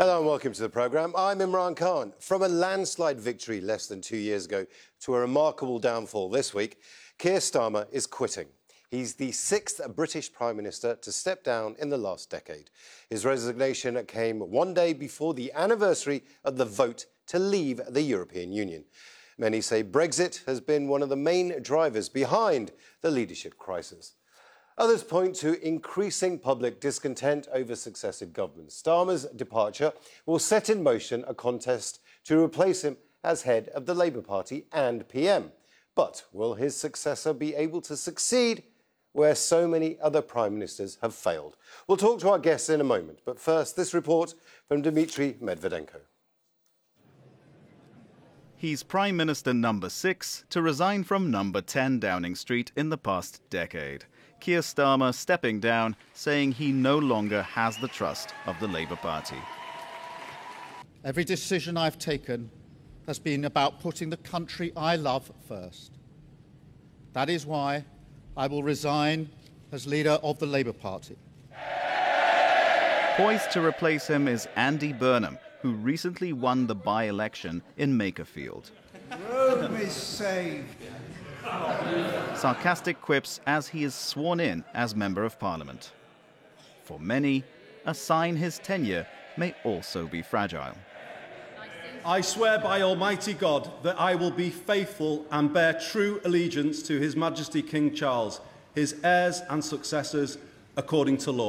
Hello and welcome to the programme. I'm Imran Khan. From a landslide victory less than 2 years ago to a remarkable downfall this week, Keir Starmer is quitting. He's the sixth British Prime Minister to step down in the last decade. His resignation came one day before the anniversary of the vote to leave the European Union. Many say Brexit has been one of the main drivers behind the leadership crisis. Others point to increasing public discontent over successive governments. Starmer's departure will set in motion a contest to replace him as head of the Labour Party and PM. But will his successor be able to succeed where so many other Prime Ministers have failed? We'll talk to our guests in a moment, but first, this report from Dmitry Medvedenko. He's Prime Minister number 6 to resign from number 10 Downing Street in the past decade. Keir Starmer stepping down, saying he no longer has the trust of the Labour Party. Every decision I've taken has been about putting the country I love first. That is why I will resign as leader of the Labour Party. Poised to replace him is Andy Burnham, who recently won the by-election in Makerfield. Rome is saved. Sarcastic quips as he is sworn in as Member of Parliament. For many, a sign his tenure may also be fragile. I swear by Almighty God that I will be faithful and bear true allegiance to His Majesty King Charles, his heirs and successors, according to law.